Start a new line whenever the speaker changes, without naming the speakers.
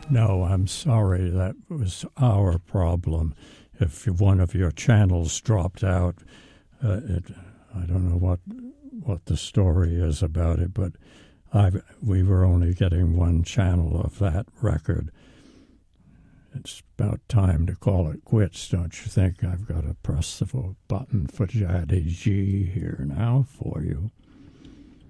No, I'm sorry. That was our problem. If one of your channels dropped out, I don't know what the story is about it, but we were only getting one channel of that record. It's about time to call it quits, don't you think? I've got to press the button for Daddy G here now for you.